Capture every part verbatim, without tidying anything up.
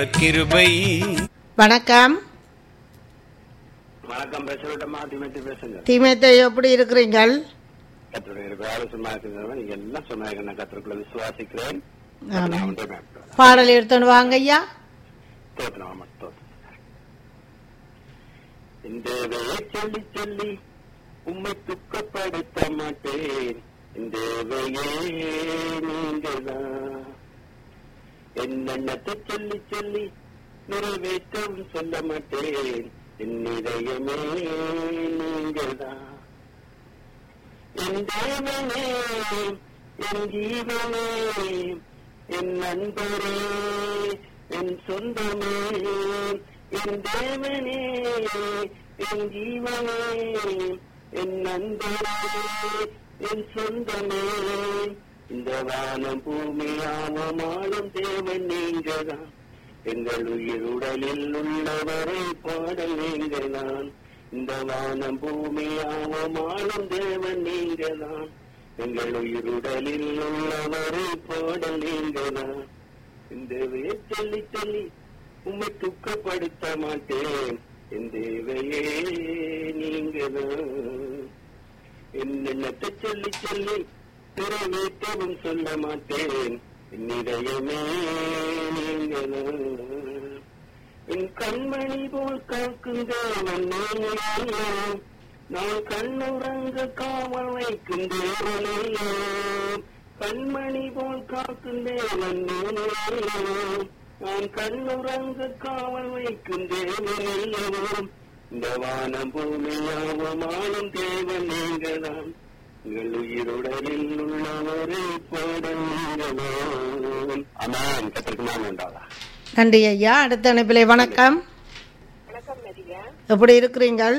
கிருபை. வணக்கம். வணக்கம். பேசுறமா திமேத்தி பேசுங்க. திமேத்தை எப்படி இருக்கிறீங்கள்? கத்திர சும்மா இருக்கிறவங்க நீங்க எல்லாம் சொன்னாங்க. நான் கத்திரக்குள்ள விசுவாசிக்கிறேன். பாடல் எடுத்துன்னு வாங்க ஐயா. தோத்தனாமா தோத்து இந்த வேலை சொல்லி சொல்லி உம்மை துக்கப்படுத்த மாட்டேன். இந்த வேலையே நீங்கதான் என்னென்னத்தை சொல்லி சொல்லி நிறைவேற்றவும் சொல்ல மாட்டேன். என் இதயமே நீங்கதான் என் தேவனே என் ஜீவனே என் நண்பரே என் சொந்தமே. என் தேவனே என் ஜீவனே என் நண்பரே என் சொந்தமே. இந்த வானம் பூமியாவமானும் தேவன் நீங்கதான். எங்கள் உயிர் உடலில் உள்ளவரை பாடல் நீங்கதான். இந்த வானம் பூமியாவமானும் தேவன் நீங்கதான். எங்கள் உயிர் உடலில் உள்ளவரை பாடல் நீங்கதான். இந்த சொல்லி சொல்லி உம்மை துக்கப்படுத்த மாட்டேன். என் தேவையே நீங்கதான். என்னென்னத்தை சொல்லி சொல்லி நிறைவேற்றவும் சொல்ல மாட்டேன். என் இதயமே நீங்கதான். என் கண்மணி போல் காக்கும் தேவன் நீங்களோ. நான் கண்ணுறங்க காவல் வைக்கும் தேவனோ. கண்மணி போல் காக்கும் தேவன் நீங்களோ. நான் கண்ணுறங்க காவல் வைக்கும் தேவனோ. இந்த வானம் பூமியாவமானும் தேவன் நீங்கதான். எங்கள் உயிருடலில் உள்ளவரை பாடல் நீங்கதான். அதான் கத்திரக்குமா வேண்டாதா. நன்றி ஐயா. அடுத்த அனுப்பிலே வணக்கம். வணக்கம் மரியா. எப்படி இருக்கிறீங்கள்?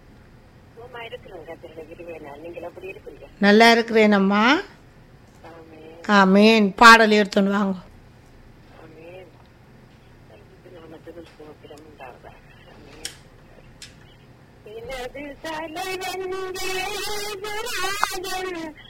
நல்லா இருக்கிறேன் அம்மா. ஆமேன். பாடல் எடுத்துன்னு வாங்க. எனது தலைவன்